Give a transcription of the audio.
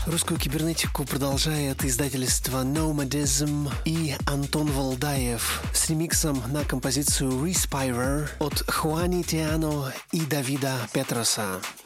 Русскую кибернетику продолжает издательство Nomadism и Антон Валдаев с ремиксом на композицию Respirer от Хуани Теано и Давида Петроса.